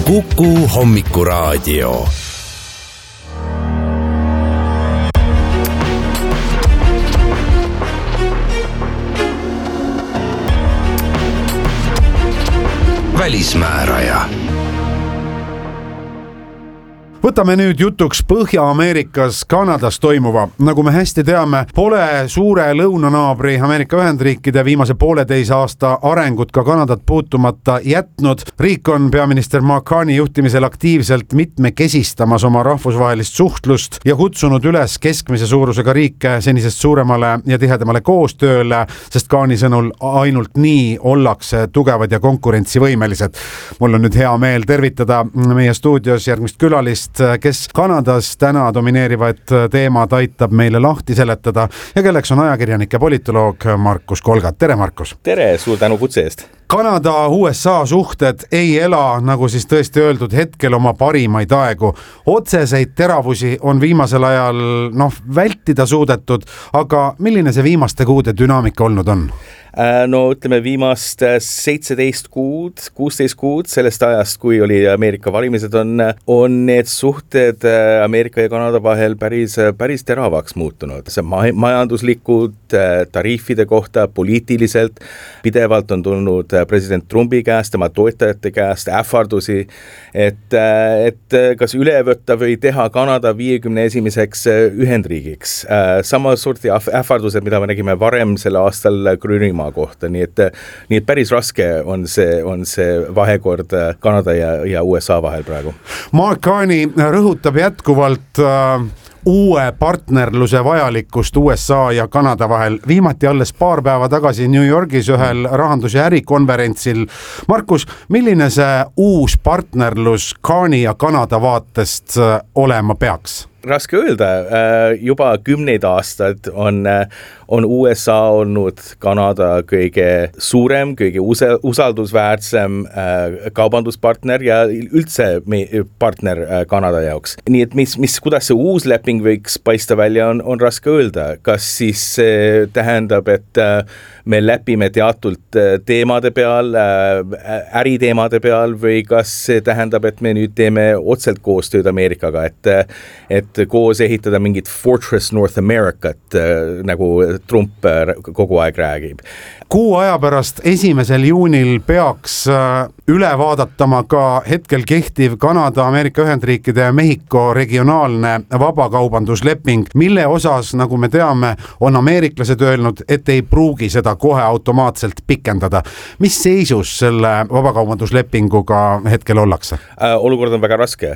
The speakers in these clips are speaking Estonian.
Kuku Hommikuraadio. Välismääraja. Võtame nüüd jutuks Põhja-Ameerikas Kanadas toimuva. Nagu me hästi teame, pole suure lõunanaabri Ameerika Ühendriikide viimase 1,5 aasta arengut ka Kanadat puutumata jätnud. Riik on peaminister Mark Carney juhtimisel aktiivselt mitmekesistamas oma rahvusvahelist suhtlust ja kutsunud üles keskmise suurusega riike senisest suuremale ja tihedamale koostööle, sest Carney sõnul ainult nii ollakse tugevad ja konkurentsivõimelised. Mul on nüüd hea meel tervitada meie stuudios järgmist külalist, kes Kanadas täna domineerivad teemad aitab meile lahti seletada ja kelleks on ajakirjanik ja politoloog Markus Kolgat. Tere, Markus! Tere, suur tänu kutse eest! Kanada-USA suhted ei ela, nagu siis tõesti öeldud, hetkel oma parimaid aegu. Otseseid teravusi on viimasel ajal vältida suudetud, aga milline see viimaste kuude dünaamika olnud on? No ütleme viimast 17 kuud, 16 kuud sellest ajast, kui oli Ameerika valimised, on need suhted Ameerika ja Kanada vahel päris teravaks muutunud. See majanduslikud tariifide kohta poliitiliselt pidevalt on tulnud president Trumpi käest, tema toetajate käest ähvardusi, et kas üle võtta või teha Kanada 51. ühendriigiks. Sama sorti ähvardused, mida me nägime varem selle aastal Gröönimaa kohta, nii et päris raske on see vahekord Kanada ja USA vahel praegu. Mark Carney rõhutab jätkuvalt uue partnerluse vajalikkust USA ja Kanada vahel. Viimati alles paar päeva tagasi New Yorgis ühel rahandus- ja ärikonverentsil. Markus, milline see uus partnerlus Carney ja Kanada vaatest olema peaks? Raske öelda, juba 10 aastad on USA olnud Kanada kõige suurem, kõige usaldusväärsem kaubanduspartner ja üldse partner Kanada jaoks. Nii et kuidas see uus leping võiks paista välja, on raske öelda. Kas siis tähendab, et me lepime teatult teemade peal, äriteemade peal, või kas see tähendab, et me nüüd teeme otselt koostööd Ameerikaga, et koos ehitada mingit Fortress North Americat, nagu Trump kogu aeg räägib. Kuu aja pärast 1. juunil peaks üle vaadatama ka hetkel kehtiv Kanada, Ameerika Ühendriikide ja Mehhiko regionaalne vabakaubandusleping, mille osas, nagu me teame, on ameeriklased öelnud, et ei pruugi seda kohe automaatselt pikendada. Mis seisus selle vabakaubanduslepinguga hetkel ollakse? Olukord on väga raske.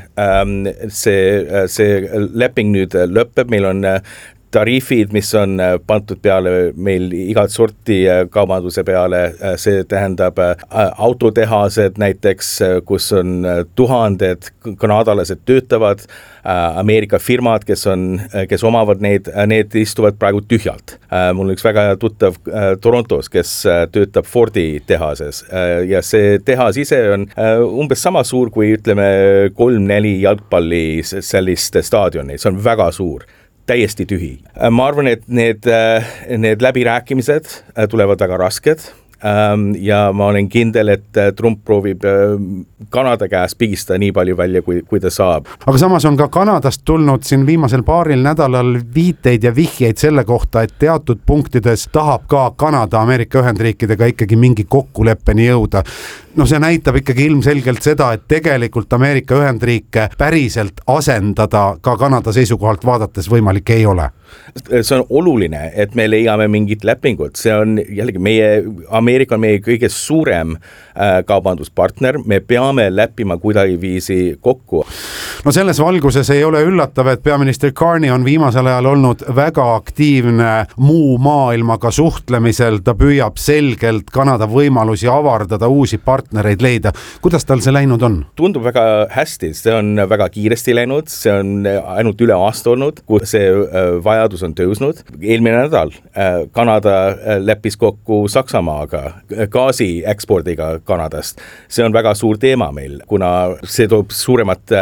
See leping nüüd lõpeb, meil on tariifid, mis on pandud peale meil igat sorti kaubanduse peale, see tähendab autotehased näiteks, kus on tuhanded kanadalased töötavad, Ameerika firmad, kes omavad need istuvad praegu tühjalt. Mul on üks väga tuttav Torontos, kes töötab Fordi tehases ja see tehas ise on umbes sama suur kui ütleme 3-4 jalgpalli sellist staadioni, see on väga suur. Täiesti tühi. Ma arvan, et need läbirääkimised tulevad väga rasked ja ma olen kindel, et Trump proovib Kanada käest pigistada nii palju välja, kui ta saab. Aga samas on ka Kanadast tulnud siin viimasel paaril nädalal viiteid ja vihjeid selle kohta, et teatud punktides tahab ka Kanada Ameerika Ühendriikidega ikkagi mingi kokkuleppeni jõuda. See näitab ikkagi ilmselgelt seda, et tegelikult Ameerika Ühendriike päriselt asendada ka Kanada seisukohalt vaadates võimalik ei ole. See on oluline, et me leiame mingit lepingut. See on jällegi Ameerika on meie kõige suurem kaubanduspartner. Me peame leppima kuidagi viisi kokku. Selles valguses ei ole üllatav, et peaminister Carney on viimasel ajal olnud väga aktiivne muu maailmaga suhtlemisel. Ta püüab selgelt Kanada võimalusi avardada, uusi partnereid leida. Kuidas tal see läinud on? Tundub väga hästi. See on väga kiiresti läinud. See on ainult üle aasta olnud, kui see vajadus on tõusnud. Eelmine nädal Kanada leppis kokku Saksamaaga gaasi ekspordiga Kanadast. See on väga suur teema meil, kuna see toob suuremat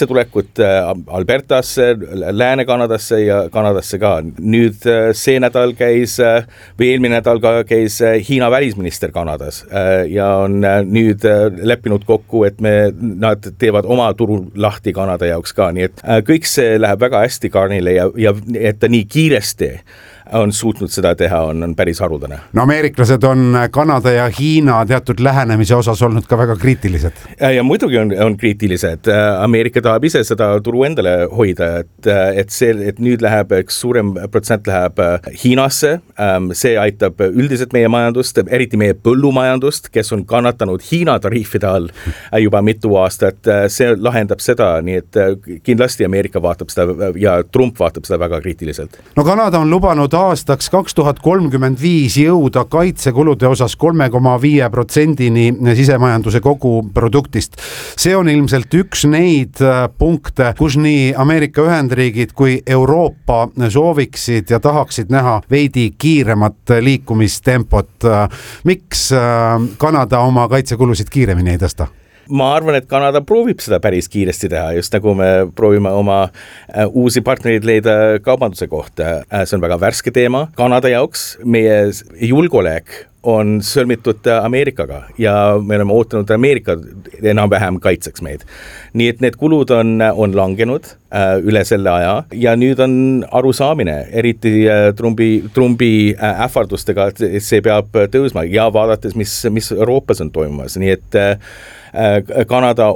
sissetulekut Albertasse, Lääne-Kanadasse ja Kanadasse ka. Nüüd see nädal käis või eelmine nädal ka käis Hiina välisminister Kanadas ja on nüüd leppinud kokku, et nad teevad oma turu lahti Kanada jaoks ka, nii et kõik see läheb väga hästi Carney'le ja et ta nii kiiresti on suutnud seda teha, on päris haruldane. No ameeriklased on Kanada ja Hiina teatud lähenemise osas olnud ka väga kriitilised. Ja muidugi on kriitilised. Ameerika tahab ise seda turu endale hoida, et nüüd läheb üks suurem protsent läheb Hiinasse. See aitab üldiselt meie majandust, eriti meie põllumajandust, kes on kannatanud Hiina tariifide all juba mitu aastat. See lahendab seda, nii et kindlasti Ameerika vaatab seda ja Trump vaatab seda väga kriitiliselt. No Kanada on lubanud aastaks 2035 jõuda kaitsekulude osas 3,5%-ni sisemajanduse koguproduktist. See on ilmselt üks neid punkte, kus nii Ameerika Ühendriigid kui Euroopa sooviksid ja tahaksid näha veidi kiiremat liikumistempot. Miks Kanada oma kaitsekulusid kiiremini ei tõsta? Ma arvan, et Kanada proovib seda päris kiiresti teha, just nagu me proovime oma uusi partnerid leida kaubanduse kohta. See on väga värske teema Kanada jaoks. Meie julgeolek on sõlmitud Ameerikaga ja me oleme ootanud Ameerika enam-vähem kaitseks meid. Nii et need kulud on langenud üle selle aja ja nüüd on arusaamine, eriti Trumpi ähvardustega, et see peab tõusma ja vaadates, mis Euroopas on toimumas. Nii et Kanada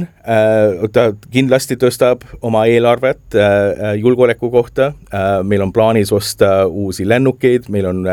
ta kindlasti tõstab oma eelarvet julgeoleku kohta. Meil on plaanis osta uusi lennukeid, meil on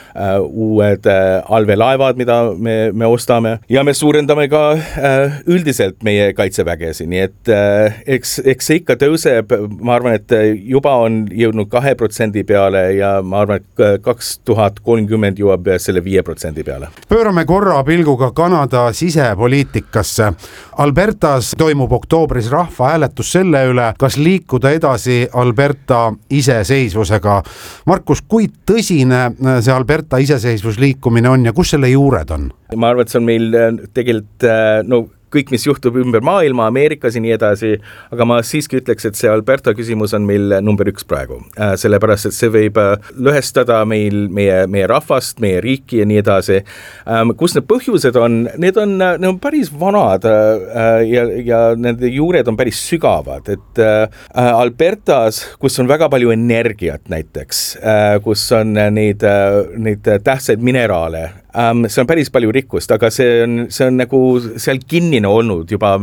uued allveelaevad, mida me ostame ja me suurendame ka üldiselt meie kaitsevägesi, nii et eks see ikka tõuseb. Ma arvan, et juba on jõudnud 2% peale ja ma arvan, et 2030 jõuab selle 5% peale. Pöörame korra pilguga Kanada sisepoliitikasse. Albertas toimub oktoobris rahvahääletus selle üle, kas liikuda edasi Alberta iseseisvusega. Markus, kui tõsine see Alberta iseseisvusliikumine on ja kus selle juured on? Ma arvan, et see on meil tegelikult kõik, mis juhtub ümber maailma, Ameerikas ja nii edasi, aga ma siiski ütleks, et see Alberta küsimus on meil number 1 praegu. Sellepärast, et see võib lõhestada meie rahvast, meie riiki ja nii edasi. Kus need põhjused on? Need on päris vanad ja nende juured on päris sügavad. Et Albertas, kus on väga palju energiat näiteks, kus on neid tähtsaid mineraale, see on päris palju rikkust, aga see on nagu seal kinnine olnud juba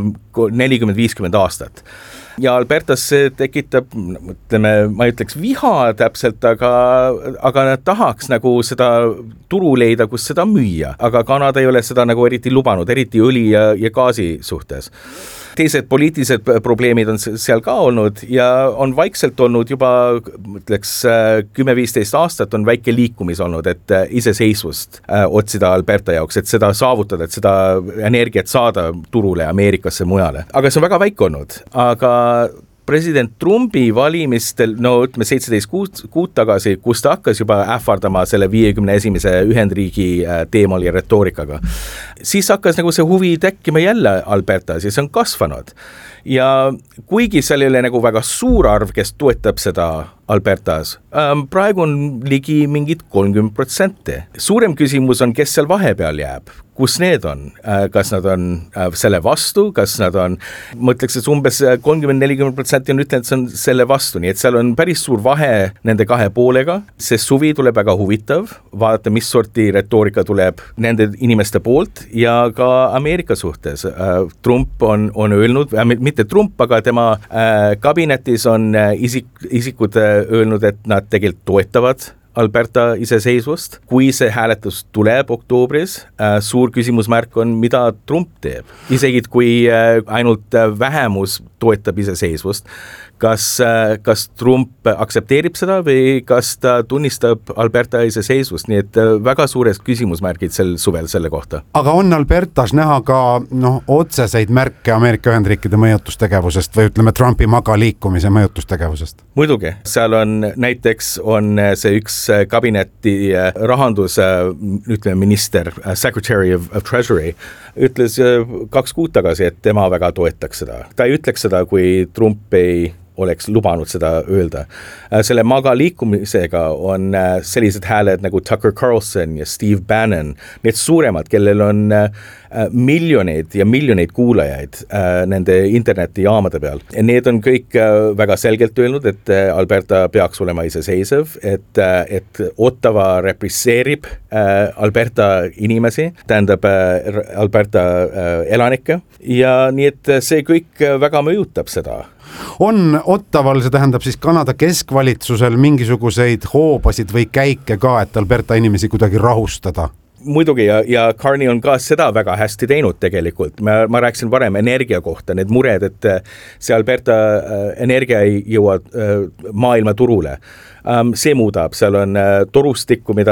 40-50 aastat. Ja Albertas see tekitab, ma ütleks viha täpselt, aga nad tahaks nagu seda turu leida, kus seda müüa. Aga Kanada ei ole seda nagu eriti lubanud, eriti õli ja gaasi suhtes. Teised poliitilised probleemid on seal ka olnud ja on vaikselt olnud juba, ütleks 10-15 aastat on väike liikumis olnud, et iseseisvust otsida Alberta jaoks, et seda saavutada, et seda energiat saada turule Ameerikasse mujale. Aga see on väga väike olnud, aga president Trumpi valimistel, 17 kuud tagasi, kus ta hakkas juba ähvardama selle 51. Ühendriigi teemal ja retoorikaga, siis hakkas nagu see huvi tekkima jälle Albertas ja see on kasvanud. Ja kuigi seal ei ole nagu väga suur arv, kes toetab seda Albertas, praegu on ligi mingid 30%. Suurem küsimus on, kes seal vahepeal jääb. Kus need on? Kas nad on selle vastu? Kas nad on, ma ütleks, et umbes 30-40% on ütlenud, et see on selle vastu, nii et seal on päris suur vahe nende kahe poolega. See suvi tuleb väga huvitav, vaadata, mis sorti retoorika tuleb nende inimeste poolt ja ka Ameerika suhtes. Trump on öelnud, mitte Trump, aga tema kabinetis on isikud öelnud, et nad tegelikult toetavad Alberta iseseisvust. Kui see hääletus tuleb oktoobris, suur küsimusmärk on, mida Trump teeb. Isegi kui ainult vähemus toetab iseseisvust, kas Trump aktsepteerib seda või kas ta tunnistab Alberta iseseisvust, nii et väga suured küsimusmärgid sel suvel selle kohta. Aga on Albertas näha ka otseseid märke Ameerika Ühendriikide mõjutustegevusest või ütleme Trumpi magaliikumise mõjutustegevusest? Muidugi, seal on näiteks see üks kabineti rahandus, ütleme minister, Secretary of Treasury, ütles 2 kuud tagasi, et tema väga toetaks seda. Ta ei ütleks seda, kui Trump ei oleks lubanud seda öelda. Selle MAGA liikumisega on sellised hääled nagu Tucker Carlson ja Steve Bannon, need suuremad, kellel on miljoneid ja miljoneid kuulajaid nende internetijaamade peal. Need on kõik väga selgelt öelnud, et Alberta peaks olema iseseisev, et Ottawa represseerib Alberta inimesi, tähendab Alberta elanikke ja nii, et see kõik väga mõjutab seda. On Ottaval, see tähendab siis Kanada keskvalitsusel mingisuguseid hoobasid või käike ka, et Alberta inimesi kuidagi rahustada? Muidugi ja Carney on ka seda väga hästi teinud tegelikult. Ma rääkisin varem energia kohta, need mured, et see Alberta energia ei jõua maailma turule. See muudab, seal on torustikku, mida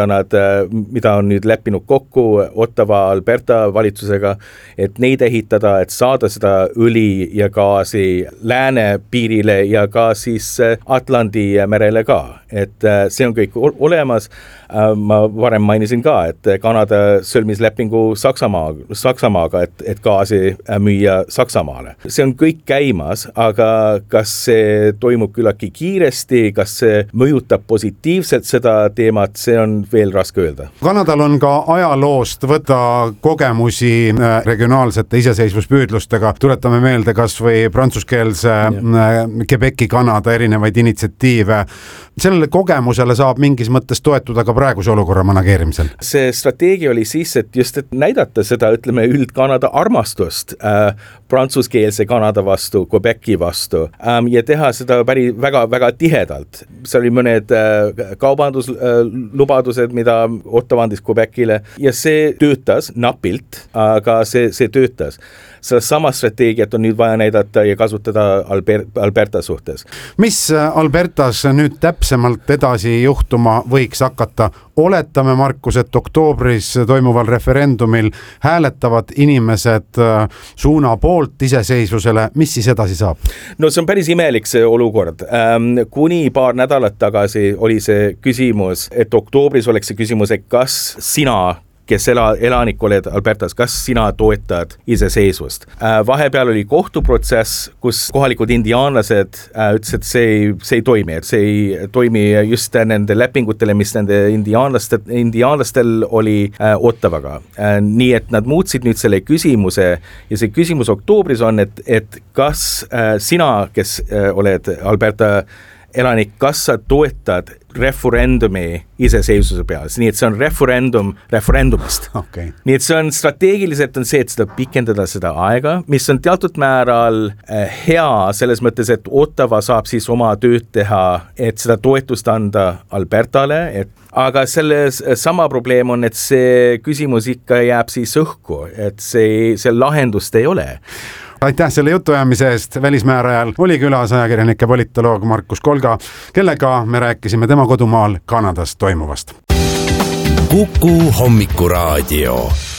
on nüüd leppinud kokku Ottawa Alberta valitsusega, et neid ehitada, et saada seda õli ja gaasi lääne piirile ja ka siis Atlandi merele ka. Et see on kõik olemas. Ma varem mainisin ka, et Kanada sõlmis lepingu Saksamaaga, et gaasi müüa Saksamaale. See on kõik käimas, aga kas see toimub küllaltki kiiresti, kas see mõjutab positiivselt seda teemat, see on veel raske öelda. Kanadal on ka ajaloost võtta kogemusi regionaalsete iseseisvuspüüdlustega. Tuletame meelde kas või prantsuskeelse Quebeci Kanada erinevaid initsiatiive. Sellele kogemusele saab mingis mõttes toetuda ka praeguse olukorra manageerimisel. See strateegia oli siis, et näidata seda, ütleme, üld-Kanada armastust prantsuskeelse Kanada vastu, Quebeci vastu ja teha seda väga tihedalt. See oli mõned kaubanduslubadused, mida Ottawa andis Quebecile ja see töötas napilt, aga see töötas. Selle sama strateegiat on nüüd vaja näidata ja kasutada Alberta suhtes. Mis Albertas nüüd täpsemalt edasi juhtuma võiks hakata? Oletame, Markus, et oktoobris toimuval referendumil hääletavad inimesed suuna poolt iseseisvusele. Mis siis edasi saab? No see on päris imelik see olukord. Kuni paar nädalat tagasi oli see küsimus, et oktoobris oleks see küsimus, et kas sina kes elanik oled Albertas, kas sina toetad iseseisvust. Vahepeal oli kohtuprotsess, kus kohalikud indiaanlased ütles, et see ei toimi, et see ei toimi just nende lepingutele, mis nende indiaanlastel oli Ottavaga. Nii et nad muutsid nüüd selle küsimuse ja see küsimus oktoobris on, et kas sina, kes oled Alberta elanik, kas sa toetad referendumi iseseisvuse peale, nii et see on referendumist. Okay. Nii et see on strateegiliselt on see, et seda pikendada seda aega, mis on teatud määral hea selles mõttes, et Ottawa saab siis oma tööd teha, et seda toetust anda Albertale, aga selles sama probleem on, et see küsimus ikka jääb siis õhku, et see lahendust ei ole. Aitäh selle jutuajamise eest. Välismäärajal oli külas ajakirjanik ja politoloog Markus Kolga, kellega me rääkisime tema kodumaal Kanadas toimuvast. Kuku Hommikuraadio.